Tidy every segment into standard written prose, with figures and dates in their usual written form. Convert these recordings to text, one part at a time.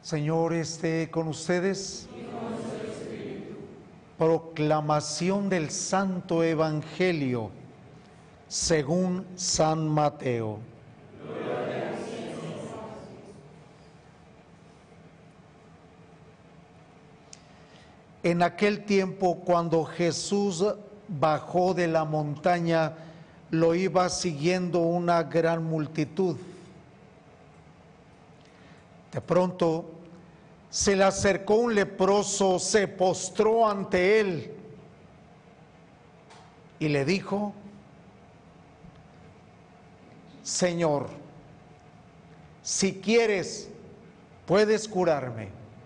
Señor esté con ustedes. Proclamación del Santo Evangelio según San Mateo. En aquel tiempo, cuando Jesús bajó de la montaña, lo iba siguiendo una gran multitud. De pronto se le acercó un leproso, se postró ante él y le dijo: Señor, si quieres, puedes curarme.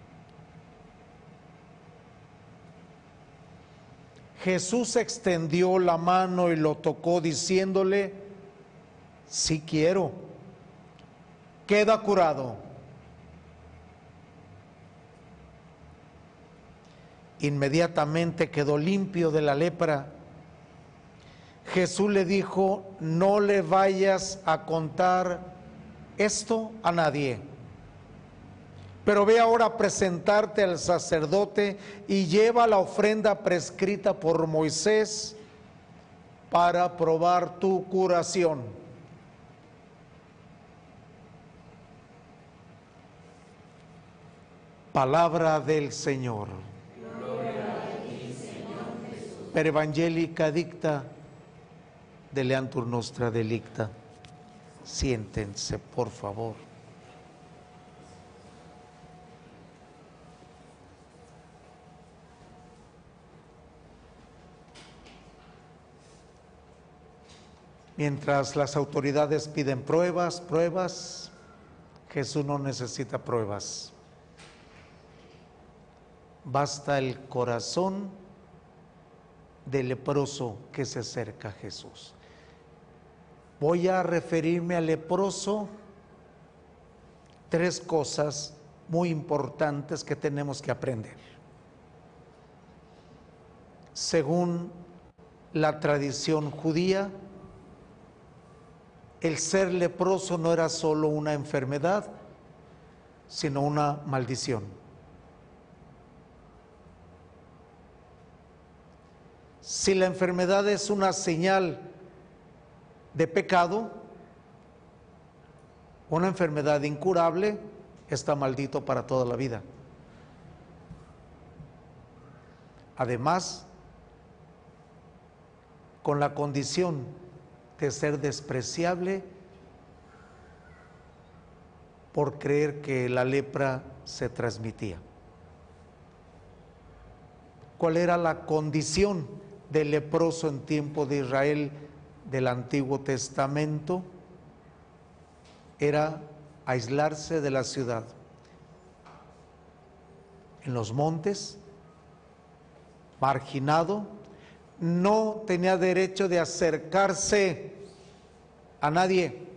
Jesús extendió la mano y lo tocó diciéndole: sí quiero, queda curado. Inmediatamente quedó limpio de la lepra. Jesús le dijo: no le vayas a contar esto a nadie, pero ve ahora a presentarte al sacerdote y lleva la ofrenda prescrita por Moisés para probar tu curación. Palabra del Señor. Per evangelica dicta deleantur nostra delicta. Siéntense, por favor. Mientras las autoridades piden pruebas, Jesús no necesita pruebas. Basta el corazón del leproso que se acerca a Jesús. Voy a referirme al leproso. Tres cosas muy importantes que tenemos que aprender. Según la tradición judía, el ser leproso no era solo una enfermedad, sino una maldición. Si la enfermedad es una señal de pecado, una enfermedad incurable, está maldito para toda la vida. Además, con la condición de ser despreciable por creer que la lepra se transmitía. ¿Cuál era la condición del leproso en tiempo de Israel del Antiguo Testamento? Era aislarse de la ciudad, en los montes, marginado, no tenía derecho de acercarse a nadie.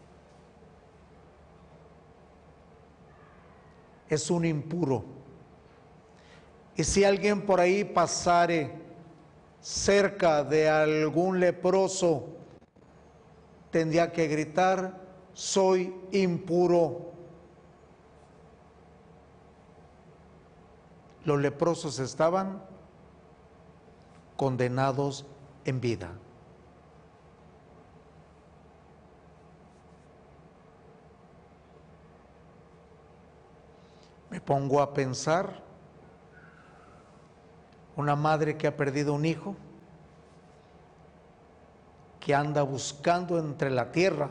Es un impuro. Y si alguien por ahí pasare cerca de algún leproso, tendría que gritar: soy impuro. Los leprosos estaban condenados en vida. Me pongo a pensar, una madre que ha perdido un hijo, que anda buscando entre la tierra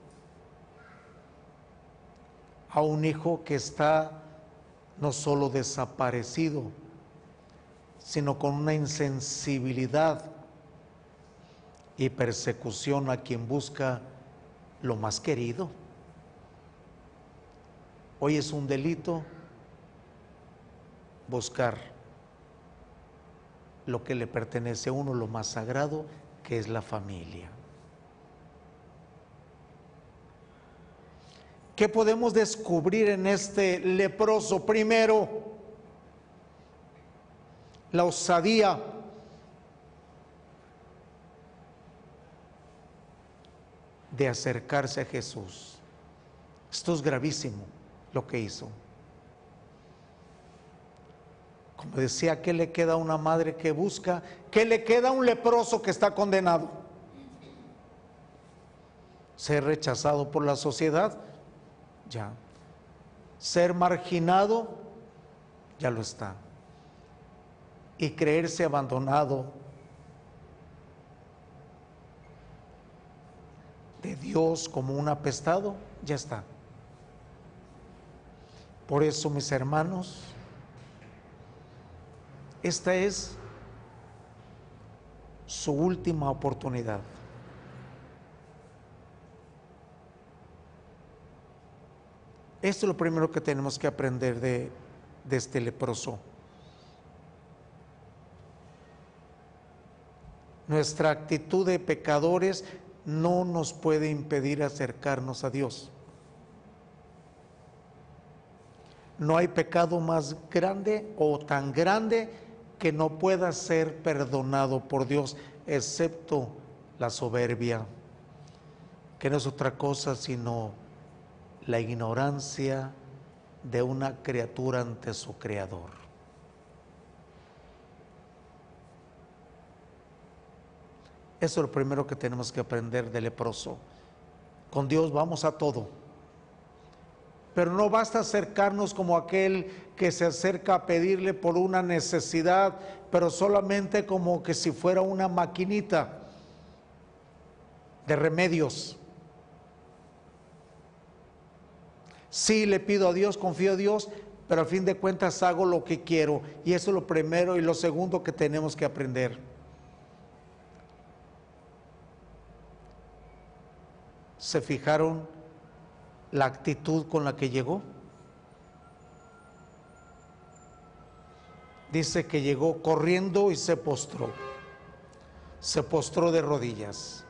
a un hijo que está no solo desaparecido, sino con una insensibilidad y persecución a quien busca lo más querido. Hoy es un delito buscar lo que le pertenece a uno, lo más sagrado, que es la familia. ¿Qué podemos descubrir en este leproso? Primero, la osadía. De acercarse a Jesús. Esto es gravísimo lo que hizo. Como decía, ¿qué le queda a una madre que busca? ¿Qué le queda a un leproso que está condenado? Ser rechazado por la sociedad, ya. Ser marginado, ya lo está. Y creerse abandonado de Dios como un apestado, ya está. Por eso, mis hermanos, esta es su última oportunidad. Esto es lo primero que tenemos que aprender de este leproso. Nuestra actitud de pecadores no nos puede impedir acercarnos a Dios. No hay pecado más grande o tan grande que no pueda ser perdonado por Dios, excepto la soberbia, que no es otra cosa sino la ignorancia de una criatura ante su Creador. Eso es lo primero que tenemos que aprender del leproso. Con Dios vamos a todo. Pero no basta acercarnos como aquel que se acerca a pedirle por una necesidad, pero solamente como que si fuera una maquinita de remedios. Sí, le pido a Dios, confío a Dios, pero al fin de cuentas hago lo que quiero. Y eso es lo primero y lo segundo que tenemos que aprender. ¿Se fijaron la actitud con la que llegó? Dice que llegó corriendo y se postró de rodillas.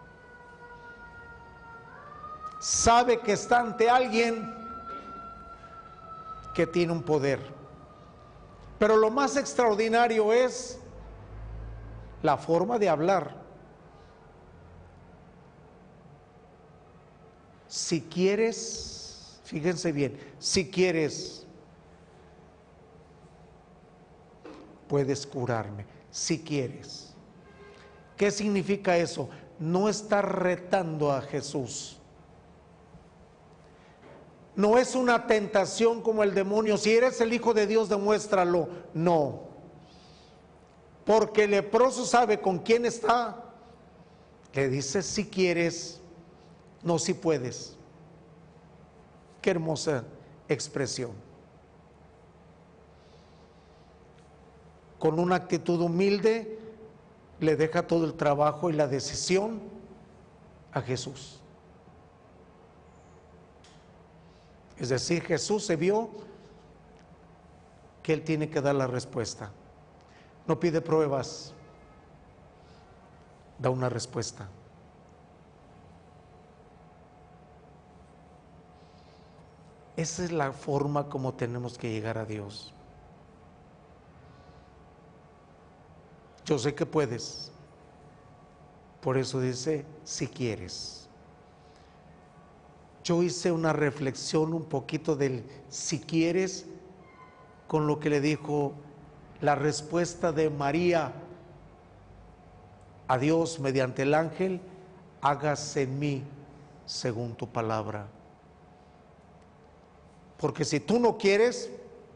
Sabe que está ante alguien que tiene un poder. Pero lo más extraordinario es la forma de hablar. Si quieres, fíjense bien, si quieres, puedes curarme, si quieres. ¿Qué significa eso? No está retando a Jesús. No es una tentación como el demonio. Si eres el Hijo de Dios, demuéstralo. No. Porque el leproso sabe con quién está. Le dice si quieres, no si puedes. Qué hermosa expresión. Con una actitud humilde, le deja todo el trabajo y la decisión a Jesús. Es decir, Jesús se vio que Él tiene que dar la respuesta. No pide pruebas, da una respuesta. Esa es la forma como tenemos que llegar a Dios. Yo sé que puedes. Por eso dice, si quieres. Yo hice una reflexión un poquito del si quieres con lo que le dijo la respuesta de María a Dios mediante el ángel: hágase en mí según tu palabra. Porque si tú no quieres,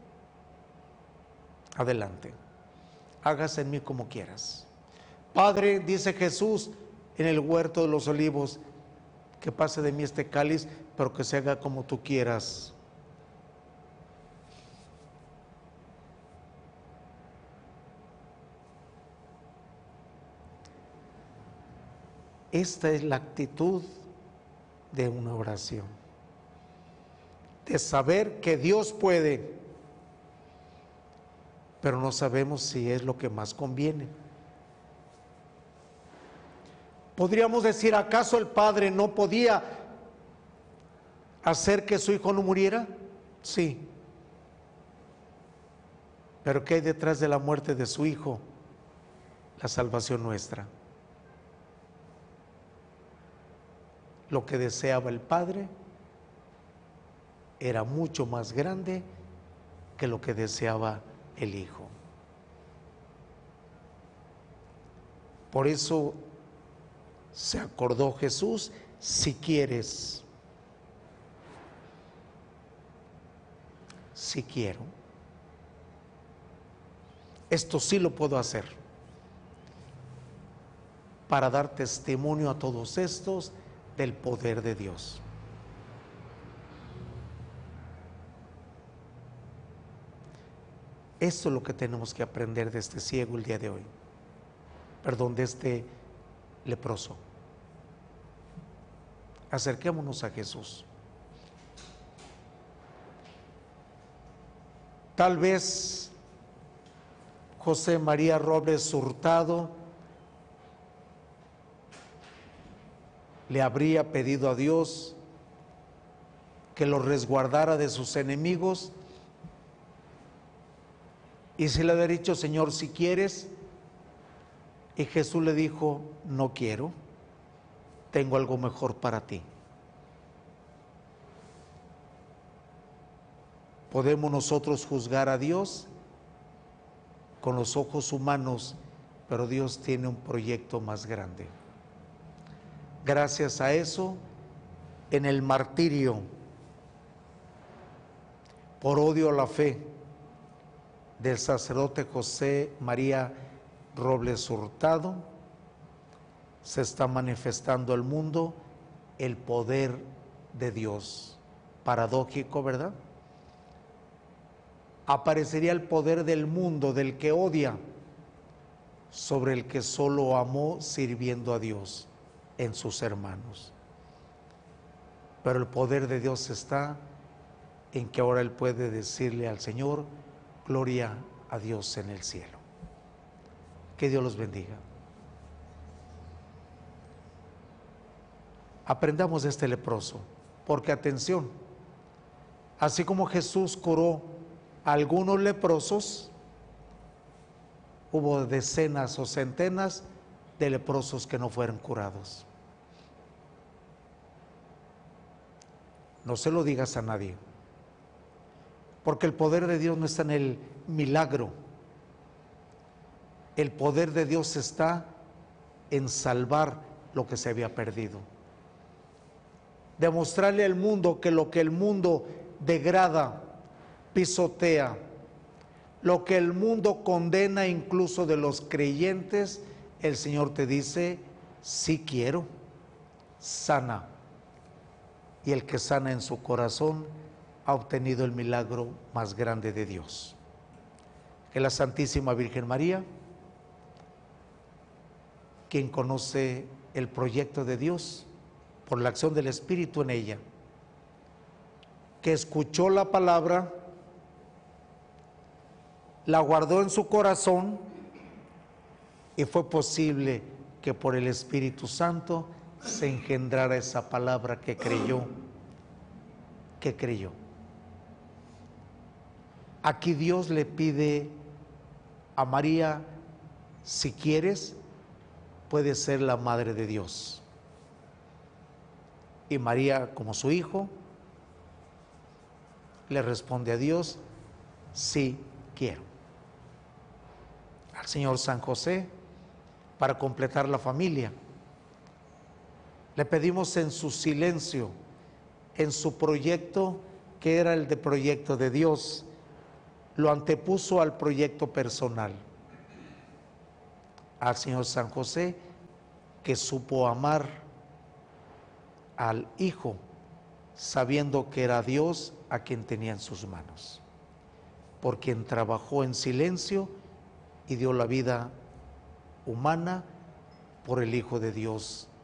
adelante, hágase en mí como quieras. Padre, dice Jesús en el huerto de los olivos, que pase de mí este cáliz, pero que se haga como tú quieras. Esta es la actitud de una oración, de saber que Dios puede, pero no sabemos si es lo que más conviene. Podríamos decir, ¿acaso el Padre no podía hacer que su hijo no muriera? Sí. Pero ¿qué hay detrás de la muerte de su hijo? La salvación nuestra. Lo que deseaba el Padre era mucho más grande que lo que deseaba el Hijo. Por eso se acordó Jesús: si quieres, si quiero, esto sí lo puedo hacer, para dar testimonio a todos estos del poder de Dios. Esto es lo que tenemos que aprender de este ciego el día de hoy, de este leproso. Acerquémonos a Jesús. Tal vez José María Robles Hurtado le habría pedido a Dios que lo resguardara de sus enemigos, y se le había dicho: Señor, si quieres. Y Jesús le dijo: no quiero, tengo algo mejor para ti. Podemos nosotros juzgar a Dios con los ojos humanos, pero Dios tiene un proyecto más grande. Gracias a eso, en el martirio por odio a la fe del sacerdote José María Robles Hurtado, se está manifestando al mundo el poder de Dios. Paradójico, ¿verdad? Aparecería el poder del mundo, del que odia, sobre el que solo amó sirviendo a Dios en sus hermanos. Pero el poder de Dios está en que ahora él puede decirle al Señor: gloria a Dios en el cielo. Que Dios los bendiga. Aprendamos de este leproso, porque atención, así como Jesús curó a algunos leprosos, hubo decenas o centenas de leprosos que no fueron curados. No se lo digas a nadie, porque el poder de Dios no está en el milagro. El poder de Dios está en salvar lo que se había perdido. Demostrarle al mundo que lo que el mundo degrada, pisotea, lo que el mundo condena incluso de los creyentes, el Señor te dice: sí quiero, sana. Y el que sana en su corazón ha obtenido el milagro más grande de Dios. Que la Santísima Virgen María, quien conoce el proyecto de Dios por la acción del Espíritu en ella, que escuchó la palabra, la guardó en su corazón, y fue posible que por el Espíritu Santo se engendrara esa palabra que creyó. Aquí Dios le pide a María: si quieres, puedes ser la madre de Dios. Y María, como su hijo, le responde a Dios: sí quiero. Al Señor San José, para completar la familia, le pedimos en su silencio, en su proyecto, que era el de proyecto de Dios, lo antepuso al proyecto personal. Al Señor San José, que supo amar al Hijo, sabiendo que era Dios a quien tenía en sus manos, por quien trabajó en silencio y dio la vida humana por el Hijo de Dios